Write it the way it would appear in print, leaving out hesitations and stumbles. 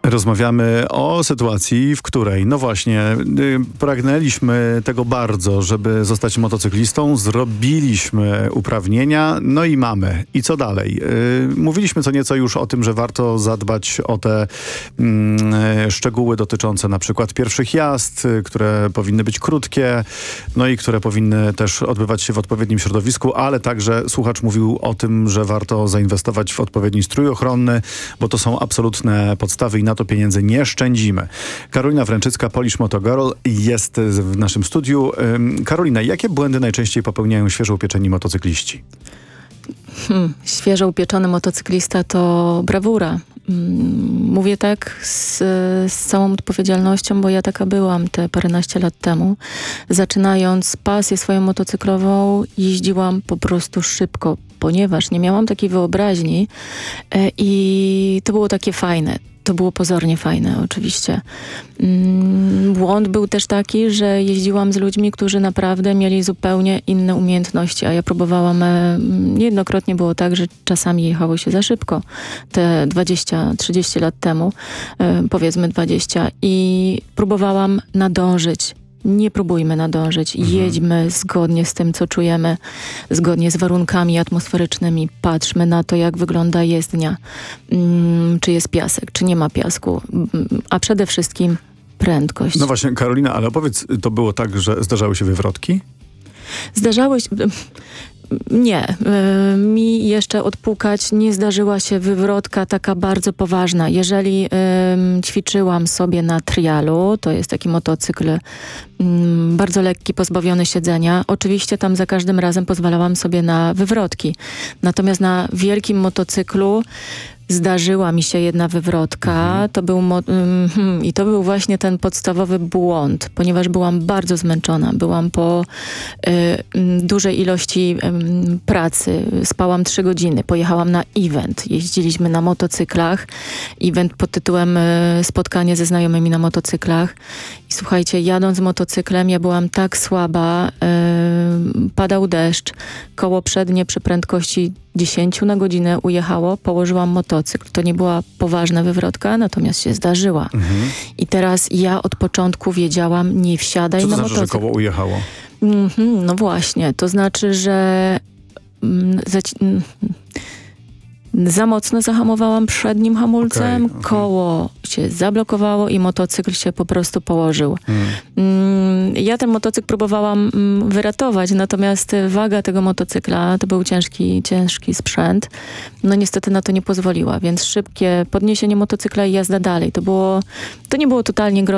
Rozmawiamy o sytuacji, w której, no właśnie, pragnęliśmy tego bardzo, żeby zostać motocyklistą, zrobiliśmy uprawnienia, no i mamy. I co dalej? Mówiliśmy co nieco już o tym, że warto zadbać o te szczegóły dotyczące na przykład pierwszych jazd, które powinny być krótkie, no i które powinny też odbywać się w odpowiednim środowisku, ale także słuchacz mówił o tym, że warto zainwestować w odpowiedni strój ochronny, bo to są absolutne podstawy i na to pieniędzy nie szczędzimy. Karolina Wręczycka, Polish Moto Girl, jest w naszym studiu. Karolina, jakie błędy najczęściej popełniają świeżo upieczeni motocykliści? Świeżo upieczony motocyklista to brawura. Mówię tak z całą odpowiedzialnością, bo ja taka byłam te paręnaście lat temu. Zaczynając pasję swoją motocyklową, jeździłam po prostu szybko, ponieważ nie miałam takiej wyobraźni i to było takie fajne. To było pozornie fajne, oczywiście. Błąd był też taki, że jeździłam z ludźmi, którzy naprawdę mieli zupełnie inne umiejętności, a ja próbowałam, niejednokrotnie było tak, że czasami jechało się za szybko, te 20-30 lat temu, powiedzmy 20, i próbowałam nadążyć. Nie próbujmy nadążyć. Jedźmy zgodnie z tym, co czujemy, zgodnie z warunkami atmosferycznymi. Patrzmy na to, jak wygląda jezdnia. Czy jest piasek, czy nie ma piasku. A przede wszystkim prędkość. No właśnie, Karolina, ale opowiedz, to było tak, że zdarzały się wywrotki? Zdarzały się... Nie. Mi jeszcze odpukać nie zdarzyła się wywrotka taka bardzo poważna. Jeżeli ćwiczyłam sobie na trialu, to jest taki motocykl bardzo lekki, pozbawiony siedzenia. Oczywiście tam za każdym razem pozwalałam sobie na wywrotki. Natomiast na wielkim motocyklu zdarzyła mi się jedna wywrotka. I to był właśnie ten podstawowy błąd, ponieważ byłam bardzo zmęczona. Byłam po dużej ilości pracy. Spałam 3 godziny. Pojechałam na event. Jeździliśmy na motocyklach. Event pod tytułem Spotkanie ze znajomymi na motocyklach. I słuchajcie, jadąc motocyklem, ja byłam tak słaba. Padał deszcz. Koło przednie przy prędkości 10 na godzinę ujechało, położyłam motocykl. To nie była poważna wywrotka, natomiast się zdarzyła. I teraz ja od początku wiedziałam, nie wsiadaj na motocykl. Co to znaczy, że koło ujechało? No właśnie, to znaczy, że za mocno zahamowałam przednim hamulcem, koło się zablokowało i motocykl się po prostu położył. Ja ten motocykl próbowałam wyratować, natomiast waga tego motocykla, to był ciężki sprzęt, no niestety na to nie pozwoliła, więc szybkie podniesienie motocykla i jazda dalej. To nie było totalnie groźne.